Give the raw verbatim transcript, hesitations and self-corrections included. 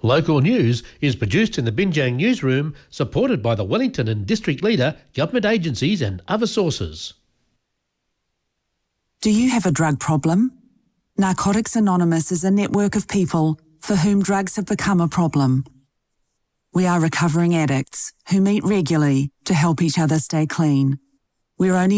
Local news is produced in the Binjang newsroom, supported by the Wellington and District Leader, government agencies and other sources. Do you have a drug problem? Narcotics Anonymous is a network of people for whom drugs have become a problem. We are recovering addicts who meet regularly to help each other stay clean. We're only